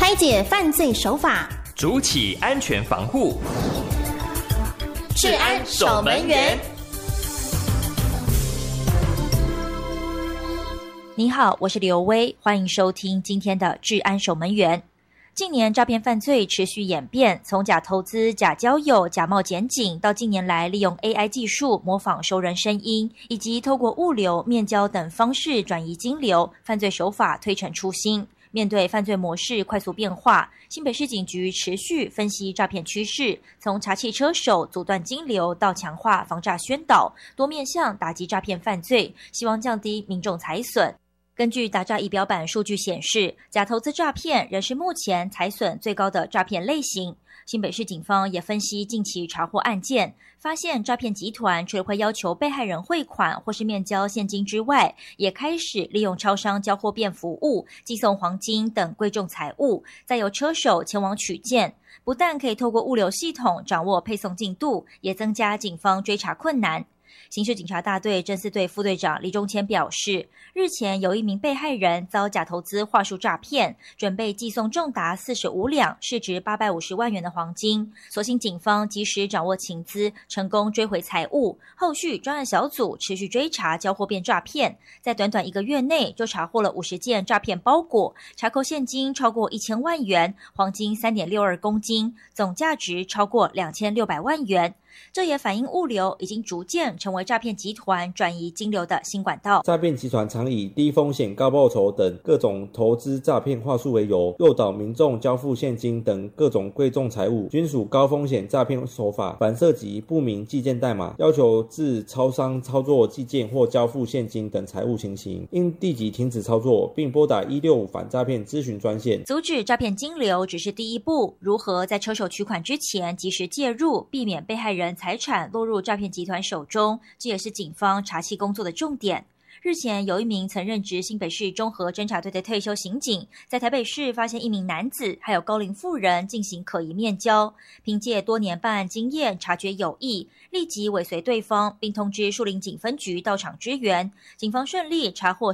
拆解犯罪手法， 筑起安全防护。 治安守门员。 你好，我是刘薇，欢迎收听今天的治安守门员。近年诈骗犯罪持续演变，从假投资、假交友、假冒检警，到近年来利用 AI 技术模仿熟人声音，以及透过物流、面交等方式转移金流，犯罪手法推陈出新。面对犯罪模式快速变化，新北市警局持续分析诈骗趋势，从查缉车手、阻断金流到强化防诈宣导，多面向打击诈骗犯罪，希望降低民众财损。根据打诈仪表板数据显示，假投资诈骗仍是目前财损最高的诈骗类型。新北市警方也分析近期查获案件，发现诈骗集团除了会要求被害人汇款或是面交现金之外，也开始利用超商交货便服务寄送黄金等贵重财物，再由车手前往取件。不但可以透过物流系统掌握配送进度，也增加警方追查困难。刑事警察大队侦四队副队长李忠谦表示，日前有一名被害人遭假投资话术诈骗，准备寄送重达45两、市值850万元的黄金。所幸警方及时掌握情资，成功追回财物。后续专案小组持续追查交货便诈骗，在短短1个月内就查获了50件诈骗包裹，查扣现金超过1000万元，黄金3.62公斤，总价值超过2600万元。这也反映物流已经逐渐成为诈骗集团转移金流的新管道。 诈骗集团常以低风险高报酬等各种投资诈骗话术为由，诱导民众交付现金等各种贵重财物，均属高风险诈骗手法。反涉及不明寄件代码，要求至超商操作寄件或交付现金等财物情形，应立即停止操作，并拨打165反诈骗咨询专线。 阻止诈骗金流只是第一步，如何在车手取款之前及时介入，避免被害人财产落入诈骗集团手中，这也是警方查缉工作的重点。日前有一名曾任职新北市中和侦查队的退休刑警，在台北市发现一名男子还有高龄妇人进行可疑面交，凭借多年办案经验察觉有异，立即尾随对方，并通知树林警分局到场支援。警方顺利查获